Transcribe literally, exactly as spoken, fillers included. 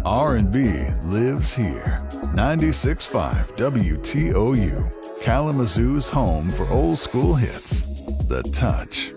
R and B lives here. ninety-six point five W T O U, Kalamazoo's home for old school hits. The Touch.